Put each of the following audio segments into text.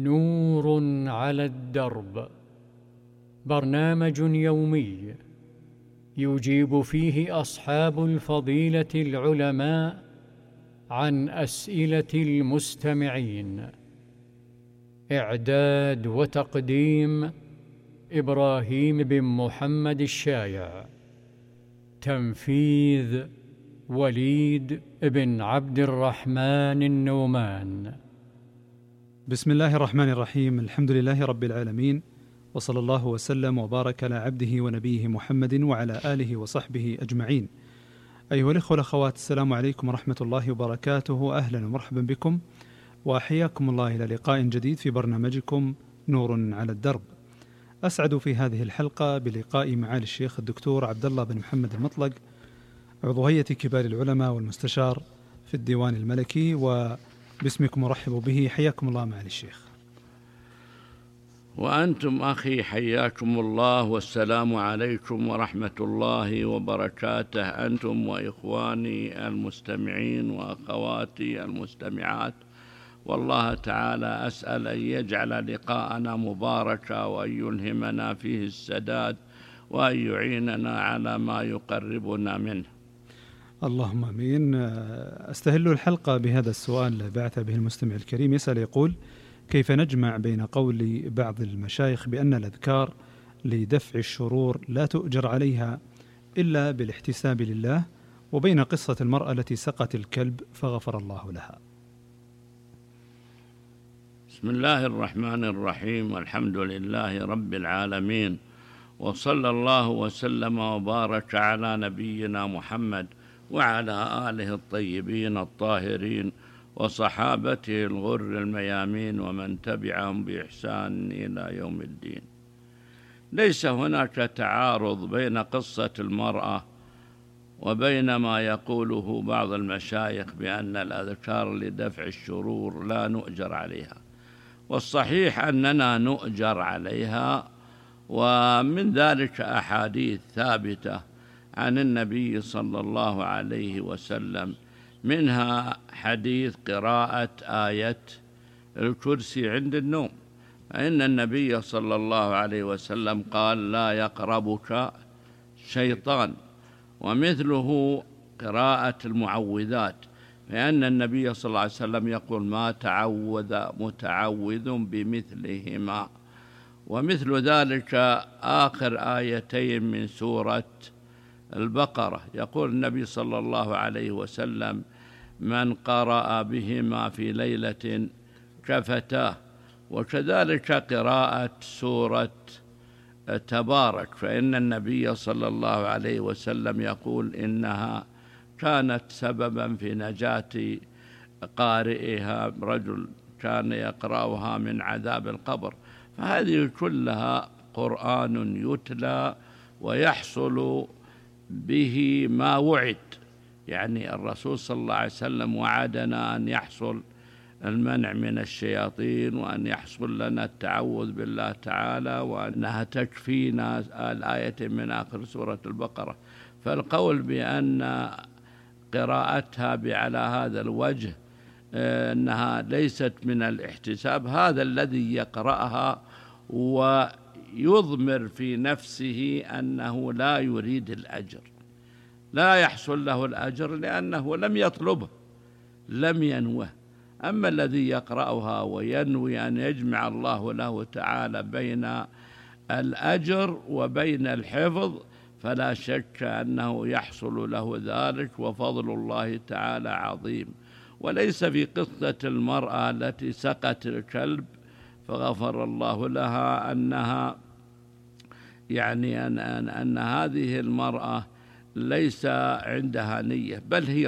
نور على الدرب، برنامج يومي يجيب فيه أصحاب الفضيلة العلماء عن أسئلة المستمعين. إعداد وتقديم إبراهيم بن محمد الشايع. تنفيذ وليد بن عبد الرحمن النومان. بسم الله الرحمن الرحيم. الحمد لله رب العالمين، وصلى الله وسلم وبارك على عبده ونبيه محمد وعلى آله وصحبه أجمعين. أيها الإخوة والأخوات، السلام عليكم ورحمة الله وبركاته. أهلا ومرحبا بكم وحياكم الله إلى لقاء جديد في برنامجكم نور على الدرب. أسعد في هذه الحلقة بلقاء معالي الشيخ الدكتور عبد الله بن محمد المطلق، عضو هيئة كبار العلماء والمستشار في الديوان الملكي، وباسمكم ورحبوا به. حياكم الله معالي الشيخ. وأنتم أخي حياكم الله، والسلام عليكم ورحمة الله وبركاته، أنتم وإخواني المستمعين وأخواتي المستمعات. والله تعالى أسأل أن يجعل لقاءنا مباركا، وأن يلهمنا فيه السداد، وأن يعيننا على ما يقربنا منه. اللهم آمين. أستهل الحلقة بهذا السؤال بعث به المستمع الكريم، يسأل يقول: كيف نجمع بين قول بعض المشايخ بأن الأذكار لدفع الشرور لا تؤجر عليها إلا بالاحتساب لله، وبين قصة المرأة التي سقت الكلب فغفر الله لها؟ بسم الله الرحمن الرحيم، والحمد لله رب العالمين، وصلى الله وسلم وبارك على نبينا محمد وعلى آله الطيبين الطاهرين وصحابته الغر الميامين ومن تبعهم بإحسان إلى يوم الدين. ليس هناك تعارض بين قصة المرأة وبين ما يقوله بعض المشايخ بأن الأذكار لدفع الشرور لا نؤجر عليها، والصحيح أننا نؤجر عليها، ومن ذلك أحاديث ثابتة عن النبي صلى الله عليه وسلم، منها حديث قراءة آية الكرسي عند النوم، فإن النبي صلى الله عليه وسلم قال: لا يقربك شيطان. ومثله قراءة المعوذات، فإن النبي صلى الله عليه وسلم يقول: ما تعوذ متعوذ بمثلهما. ومثل ذلك آخر آيتين من سورة البقرة، يقول النبي صلى الله عليه وسلم: من قرأ بهما في ليلة كفتاه. وكذلك قراءة سورة تبارك، فإن النبي صلى الله عليه وسلم يقول: إنها كانت سببا في نجاة قارئها، رجل كان يقرأها من عذاب القبر. فهذه كلها قرآن يتلى ويحصل به ما وعد، يعني الرسول صلى الله عليه وسلم وعدنا أن يحصل المنع من الشياطين، وأن يحصل لنا التعوذ بالله تعالى، وأنها تكفينا الآية من آخر سورة البقرة. فالقول بأن قراءتها على هذا الوجه أنها ليست من الاحتساب، هذا الذي يقرأها ويضمر في نفسه أنه لا يريد الأجر، لا يحصل له الأجر لأنه لم يطلبه، لم ينوه. أما الذي يقرأها وينوي أن يجمع الله له تعالى بين الأجر وبين الحفظ، فلا شك أنه يحصل له ذلك، وفضل الله تعالى عظيم. وليس في قصة المرأة التي سقت الكلب فغفر الله لها أنها يعني أن هذه المرأة ليس عندها نية، بل هي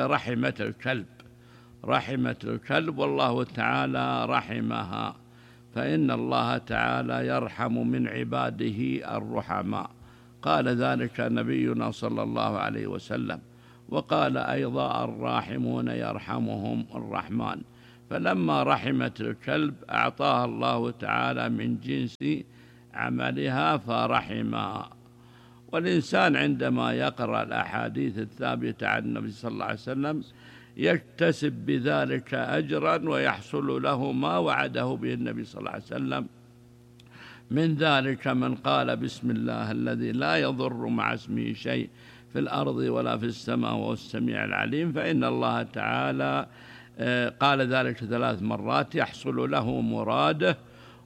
رحمة الكلب، والله تعالى رحمها، فإن الله تعالى يرحم من عباده الرحماء. قال ذلك نبينا صلى الله عليه وسلم، وقال أيضا: الراحمون يرحمهم الرحمن. فلما رحمت الكلب أعطاها الله تعالى من جنس عملها فرحمها. والإنسان عندما يقرأ الأحاديث الثابتة عن النبي صلى الله عليه وسلم يكتسب بذلك أجرا ويحصل له ما وعده به النبي صلى الله عليه وسلم. من ذلك من قال بسم الله الذي لا يضر مع اسمه شيء في الأرض ولا في السماء وهو السميع العليم، فإن الله تعالى قال ذلك 3 مرات يحصل له مراده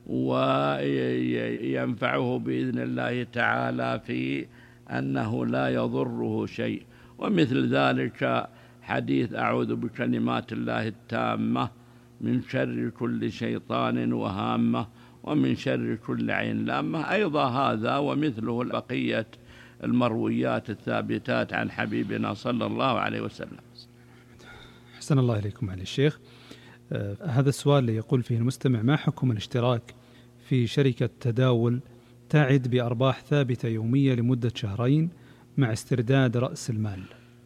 وينفعه بإذن الله تعالى في أنه لا يضره شيء. ومثل ذلك حديث أعوذ بكلمات الله التامة من شر كل شيطان وهامة ومن شر كل عين لامة، أيضا هذا ومثله بقية المرويات الثابتات عن حبيبنا صلى الله عليه وسلم. أحسن الله إليكم على الشيخ. هذا السؤال اللي يقول فيه المستمع: ما حكم الاشتراك في شركة تداول تعد بأرباح ثابتة يومية لمدة 2 شهر مع استرداد رأس المال؟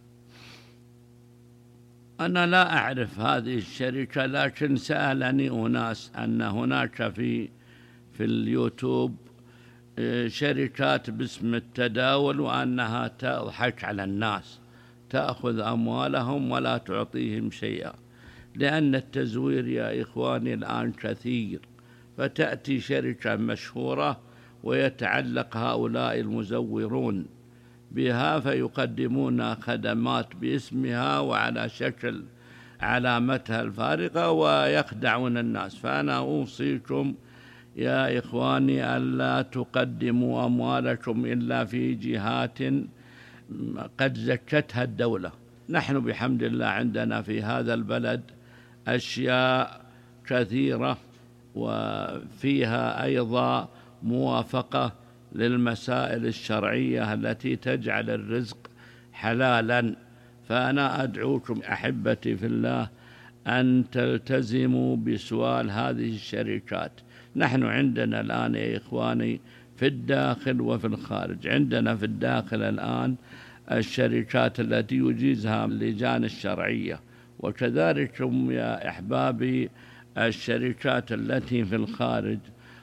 أنا لا أعرف هذه الشركة، لكن سألني أناس أن هناك في اليوتيوب شركات باسم التداول وأنها تضحك على الناس، تأخذ أموالهم ولا تعطيهم شيئا، لأن التزوير يا إخواني الآن كثير. فتأتي شركة مشهورة ويتعلق هؤلاء المزورون بها فيقدمون خدمات باسمها وعلى شكل علامتها الفارقة ويخدعون الناس. فأنا أوصيكم يا إخواني ألا تقدموا أموالكم إلا في جهات قد زكتها الدولة. نحن بحمد الله عندنا في هذا البلد أشياء كثيرة وفيها أيضا موافقة للمسائل الشرعية التي تجعل الرزق حلالا. فأنا أدعوكم أحبتي في الله أن تلتزموا بسؤال هذه الشركات. نحن عندنا الآن يا إخواني في الداخل وفي الخارج، عندنا في الداخل الآن الشركات التي يجيزها اللجان الشرعية، وكذلك يا أحبابي الشركات التي في الخارج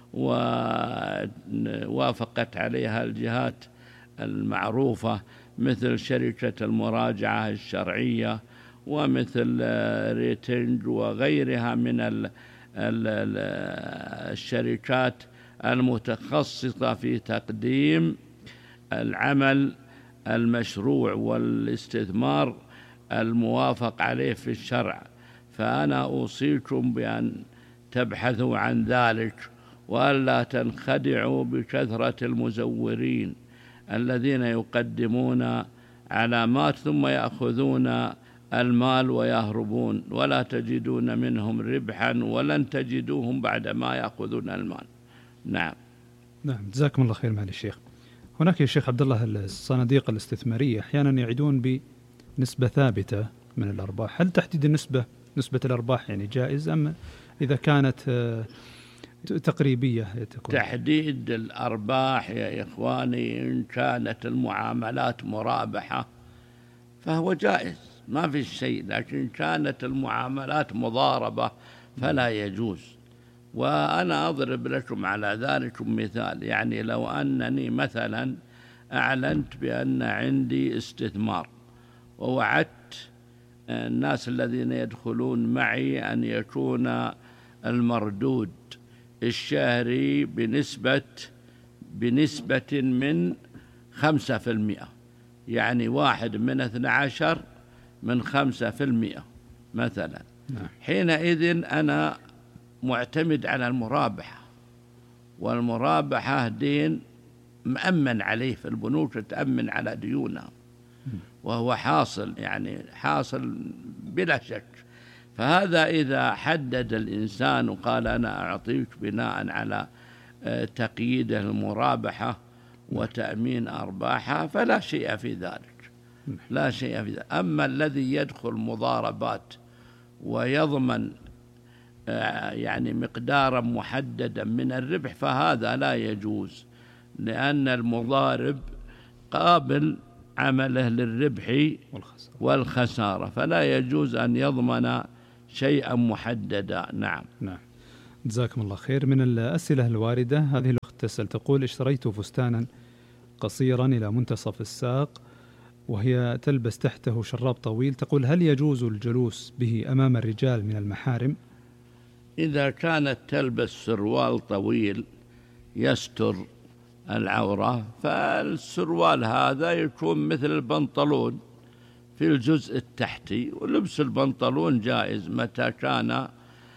ووافقت عليها الجهات المعروفة مثل شركة المراجعة الشرعية ومثل ريتنج وغيرها من الشركات المتخصصة في تقديم العمل المشروع والاستثمار الموافق عليه في الشرع. فأنا أوصيكم بأن تبحثوا عن ذلك وألا تنخدعوا بكثرة المزورين الذين يقدمون علامات ثم يأخذون المال ويهربون ولا تجدون منهم ربحا ولن تجدوهم بعد ما يأخذون المال. نعم جزاكم الله خير معالي الشيخ. هناك يا شيخ عبد الله الصناديق الاستثمارية أحيانا يعيدون بنسبة ثابتة من الأرباح، هل تحديد نسبة الأرباح يعني جائز أم إذا كانت تقريبية تكون؟ تحديد الأرباح يا إخواني إن كانت المعاملات مرابحة فهو جائز ما في شيء، لكن كانت المعاملات مضاربة فلا يجوز. وأنا أضرب لكم على ذلك مثال، يعني لو أنني مثلا أعلنت بأن عندي استثمار ووعدت الناس الذين يدخلون معي أن يكون المردود الشهري بنسبة من 5%، يعني 1 من 12 من 5% مثلا. حينئذ أنا معتمد على المرابحة، والمرابحة دين مأمن عليه في البنوك، تأمن على ديونها وهو حاصل، يعني حاصل بلا شك. فهذا إذا حدد الإنسان وقال أنا أعطيك بناء على تقييد المرابحة وتأمين أرباحها فلا شيء في ذلك، لا شيء في ذلك. أما الذي يدخل مضاربات ويضمن يعني مقدارا محددا من الربح فهذا لا يجوز، لأن المضارب قابل عمله للربح والخسارة، فلا يجوز أن يضمن شيئا محددا. نعم جزاكم الله خير. من الأسئلة الواردة هذه الأخت تسأل تقول: اشتريت فستانا قصيرا إلى منتصف الساق وهي تلبس تحته شراب طويل، تقول: هل يجوز الجلوس به أمام الرجال من المحارم؟ إذا كانت تلبس سروال طويل يستر العورة، فالسروال هذا يكون مثل البنطلون في الجزء التحتي، ولبس البنطلون جائز متى كان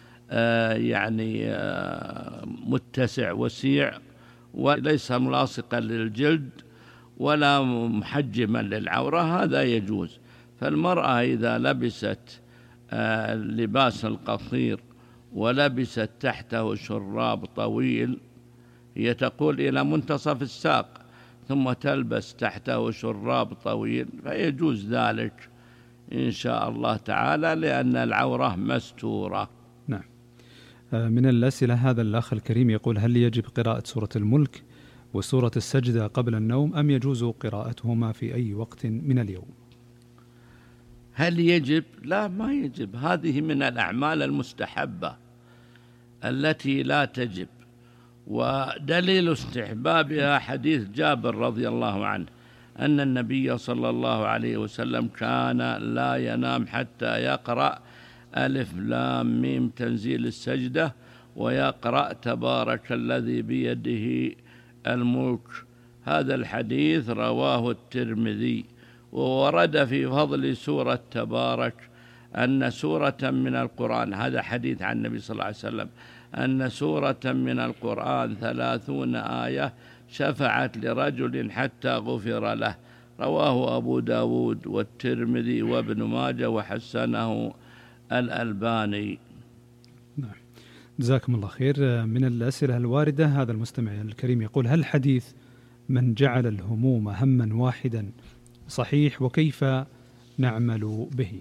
متسع وسيع وليس ملاصقا للجلد ولا محجما للعورة، هذا يجوز. فالمرأة إذا لبست اللباس القصير ولبست تحته شراب طويل، هي تقول إلى منتصف الساق، ثم تلبس تحته شراب طويل، فيجوز ذلك إن شاء الله تعالى، لأن العورة مستورة. نعم. من الأسئلة هذا الأخ الكريم يقول: هل يجب قراءة سورة الملك وسورة السجدة قبل النوم، أم يجوز قراءتهما في أي وقت من اليوم؟ هل يجب؟ لا، ما يجب. هذه من الأعمال المستحبة التي لا تجب، ودليل استحبابها حديث جابر رضي الله عنه أن النبي صلى الله عليه وسلم كان لا ينام حتى يقرأ ألف لام ميم تنزيل السجدة، ويقرأ تبارك الذي بيده الملك. هذا الحديث رواه الترمذي. وورد في فضل سورة تبارك أن سورة من القرآن، هذا حديث عن النبي صلى الله عليه وسلم، أن سورة من القرآن 30 آية شفعت لرجل حتى غفر له. رواه أبو داود والترمذي وابن ماجه وحسنه الألباني. نعم، جزاكم الله خير. من الأسئلة الواردة هذا المستمع الكريم يقول: هل حديث من جعل الهموم هما واحدا صحيح، وكيف نعمل به؟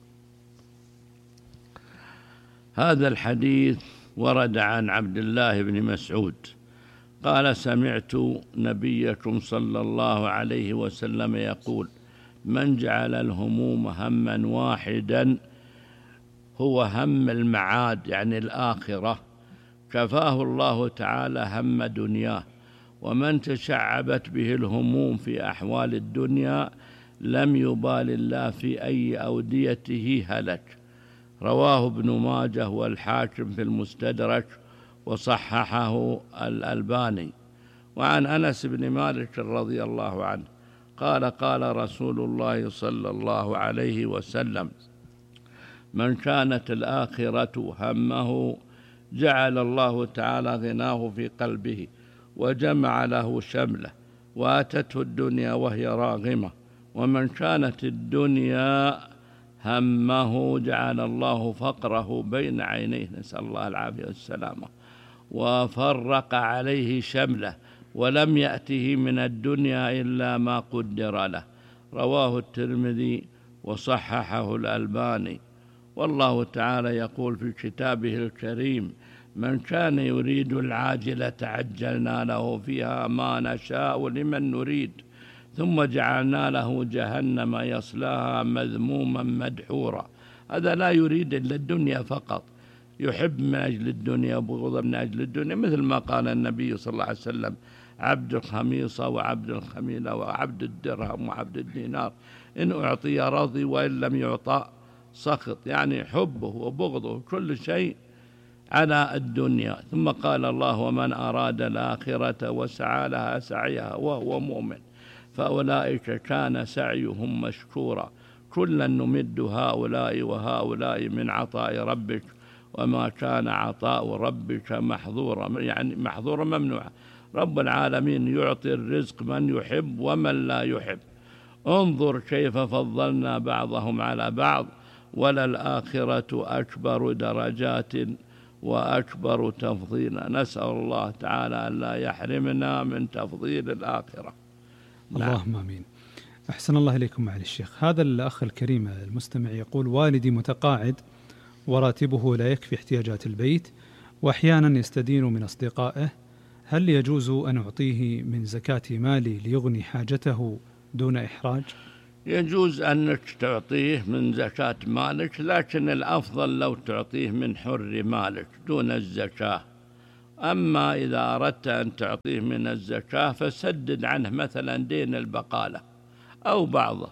هذا الحديث ورد عن عبد الله بن مسعود قال: سمعت نبيكم صلى الله عليه وسلم يقول: من جعل الهموم هما واحدا، هو هم المعاد يعني الآخرة، كفاه الله تعالى هم دنياه. ومن تشعبت به الهموم في أحوال الدنيا لم يبال الله في أي أوديته هلك. رواه ابن ماجه والحاكم في المستدرك وصححه الألباني. وعن أنس بن مالك رضي الله عنه قال: قال رسول الله صلى الله عليه وسلم: من كانت الآخرة همه جعل الله تعالى غناه في قلبه وجمع له شمله، واتته الدنيا وهي راغمة. ومن كانت الدنيا همه جعل الله فقره بين عينيه، نسأل الله العافية والسلامة، وفرق عليه شمله، ولم يأته من الدنيا إلا ما قدر له. رواه الترمذي وصححه الألباني. والله تعالى يقول في كتابه الكريم: من كان يريد العاجلة عجلنا له فيها ما نشاء لمن نريد، ثم جعلنا له جهنم يصلاها مذموما مدحورا. هذا لا يريد إلا الدنيا فقط، يحب من أجل الدنيا وبغض من أجل الدنيا، مثل ما قال النبي صلى الله عليه وسلم: عبد الخميصة وعبد الخميلة وعبد الدرهم وعبد الدينار، إن أعطي رضي وإن لم يعطى سخط، يعني حبه وبغضه كل شيء على الدنيا. ثم قال الله: ومن أراد الآخرة وسعى لها سعيها وهو مؤمن فأولئك كان سعيهم مشكورا. كلا نمد هؤلاء وهؤلاء من عطاء ربك وما كان عطاء ربك محظورا، يعني محظورا ممنوعا. رب العالمين يعطي الرزق من يحب ومن لا يحب. انظر كيف فضلنا بعضهم على بعض، وللآخرة أكبر درجات وأكبر تفضيلا. نسأل الله تعالى أن لا يحرمنا من تفضيل الآخرة. اللهم آمين. أحسن الله إليكم معالي الشيخ. هذا الأخ الكريم المستمع يقول: والدي متقاعد وراتبه لا يكفي احتياجات البيت، وأحيانا يستدين من أصدقائه، هل يجوز أن أعطيه من زكاة مالي ليغني حاجته دون إحراج؟ يجوز أنك تعطيه من زكاة مالك، لكن الأفضل لو تعطيه من حر مالك دون الزكاة. أما إذا أردت أن تعطيه من الزكاة فسدد عنه مثلا دين البقالة أو بعضه،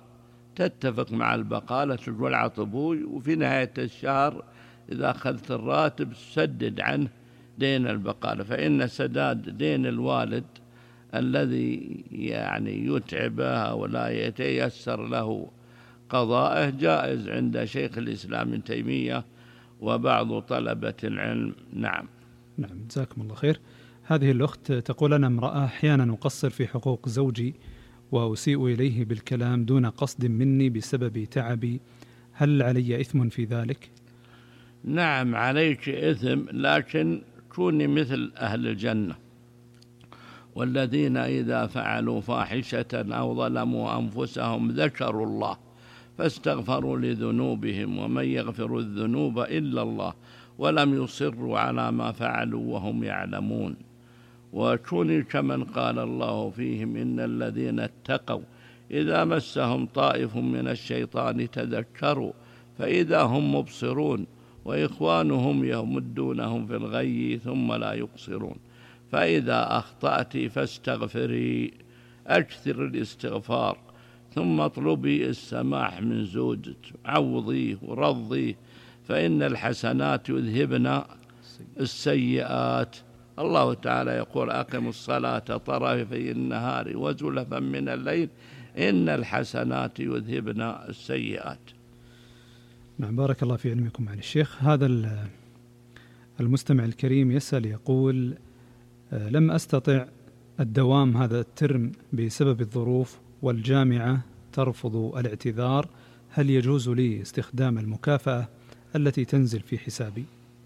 تتفق مع البقالة تقول عط أبوي، وفي نهاية الشهر إذا أخذت الراتب سدد عنه دين البقالة، فإن سداد دين الوالد الذي يعني يتعبه ولا يتيسر له قضائه جائز عند شيخ الإسلام ابن تيمية وبعض طلبة العلم. نعم. نعم، جزاكم الله خير. هذه الأخت تقول: أنا امرأة أحيانا أقصر في حقوق زوجي وأسيء إليه بالكلام دون قصد مني بسبب تعبي، هل علي إثم في ذلك؟ نعم عليك إثم، لكن كوني مثل أهل الجنة، والذين إذا فعلوا فاحشة أو ظلموا أنفسهم ذكروا الله فاستغفروا لذنوبهم ومن يغفر الذنوب إلا الله ولم يصروا على ما فعلوا وهم يعلمون. وكوني كمن قال الله فيهم: إن الذين اتقوا إذا مسهم طائف من الشيطان تذكروا فإذا هم مبصرون وإخوانهم يمدونهم في الغي ثم لا يقصرون. فإذا أخطأت فاستغفري، أكثر الاستغفار، ثم اطلبي السماح من زوجك، عوضيه ورضيه، فإن الحسنات يذهبن السيئات. الله تعالى يقول: أقم الصلاة طرفي النهار وزلفا من الليل إن الحسنات يذهبن السيئات. نعم، بارك الله في علمكم معالي الشيخ. هذا المستمع الكريم يسأل يقول: لم أستطع الدوام هذا الترم بسبب الظروف والجامعة ترفض الاعتذار، هل يجوز لي استخدام المكافأة التي تنزل في حسابي؟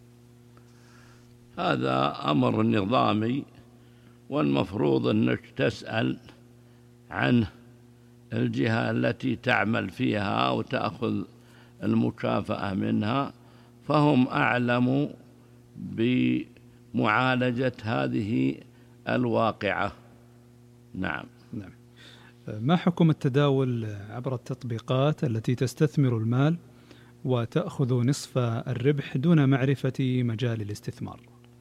هذا أمر نظامي، والمفروض أنك تسأل عن الجهة التي تعمل فيها أو تأخذ المكافأة منها، فهم أعلم بمعالجة هذه الواقعة. نعم. ما حكم التداول عبر التطبيقات التي تستثمر المال وتأخذ نصف الربح دون معرفة مجال الاستثمار؟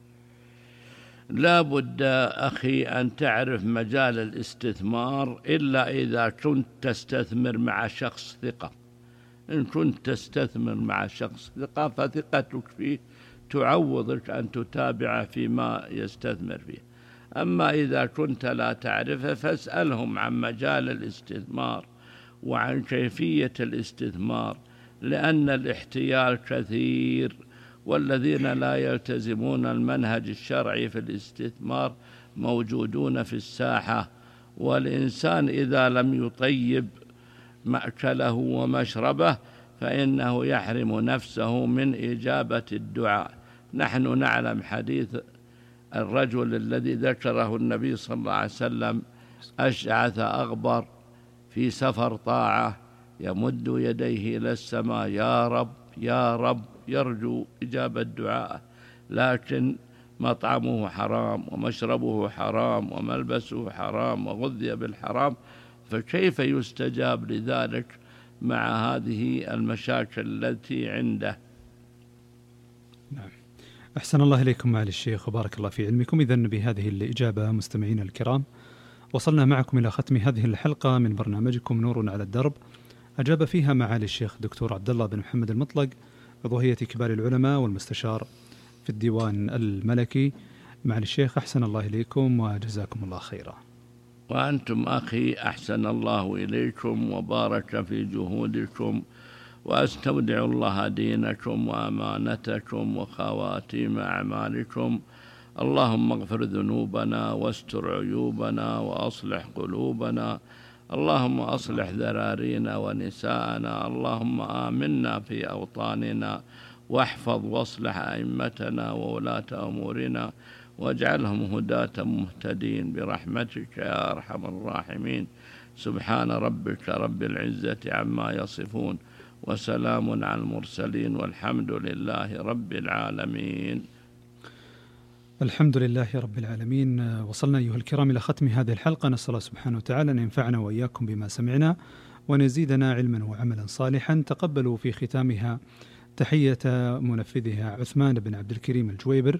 لا بد أخي أن تعرف مجال الاستثمار إلا إذا كنت تستثمر مع شخص ثقة. إن كنت تستثمر مع شخص ثقة فثقتك فيه تعوضك أن تتابع فيما يستثمر فيه. أما إذا كنت لا تعرفه فاسألهم عن مجال الاستثمار وعن كيفية الاستثمار، لأن الاحتيال كثير، والذين لا يلتزمون المنهج الشرعي في الاستثمار موجودون في الساحة. والإنسان إذا لم يطيب مأكله ومشربه فإنه يحرم نفسه من إجابة الدعاء. نحن نعلم حديث الرجل الذي ذكره النبي صلى الله عليه وسلم: أشعث أغبر في سفر طاعة يمد يديه إلى السماء: يا رب يا رب، يرجو إجابة دعاءه، لكن مطعمه حرام ومشربه حرام وملبسه حرام وغذي بالحرام، فكيف يستجاب لذلك مع هذه المشاكل التي عنده؟ نعم، أحسن الله إليكم معالي الشيخ وبارك الله في علمكم. إذن بهذه الإجابة مستمعين الكرام وصلنا معكم إلى ختم هذه الحلقة من برنامجكم نور على الدرب، أجاب فيها معالي الشيخ دكتور عبد الله بن محمد المطلق، عضو هيئة كبار العلماء والمستشار في الديوان الملكي. معالي الشيخ أحسن الله إليكم وجزاكم الله خيرا. وأنتم أخي أحسن الله إليكم وبارك في جهودكم، وأستودع الله دينكم وأمانتكم وخواتيم أعمالكم. اللهم اغفر ذنوبنا واستر عيوبنا وأصلح قلوبنا. اللهم أصلح ذرارينا ونساءنا. اللهم آمنا في أوطاننا، واحفظ واصلح أئمتنا وولاة أمورنا، واجعلهم هداة مهتدين برحمتك يا أرحم الراحمين. سبحان ربك رب العزة عما يصفون، وسلام على المرسلين، والحمد لله رب العالمين. الحمد لله رب العالمين. وصلنا أيها الكرام إلى ختم هذه الحلقة، نسأل الله سبحانه وتعالى أن ينفعنا وإياكم بما سمعنا وأن يزيدنا علما وعملا صالحا. تقبلوا في ختامها تحية منفذها عثمان بن عبد الكريم الجويبر.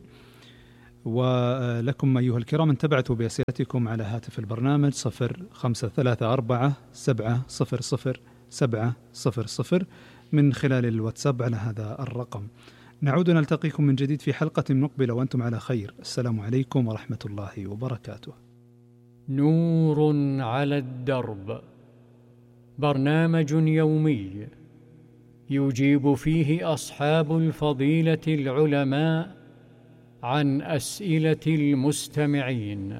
ولكم أيها الكرام أن تبعثوا بأسئلتكم على هاتف البرنامج 0534 700 700 من خلال الواتساب على هذا الرقم. نعود نلتقيكم من جديد في حلقة مقبلة وأنتم على خير. السلام عليكم ورحمة الله وبركاته. نور على الدرب، برنامج يومي يجيب فيه أصحاب الفضيلة العلماء عن أسئلة المستمعين.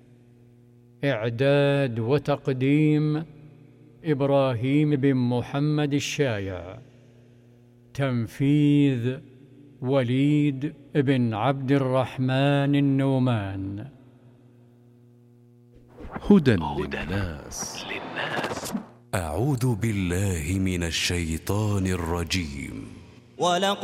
إعداد وتقديم إبراهيم بن محمد الشايع. تنفيذ وليد بن عبد الرحمن النومان. هدى للناس. أعوذ بالله من الشيطان الرجيم.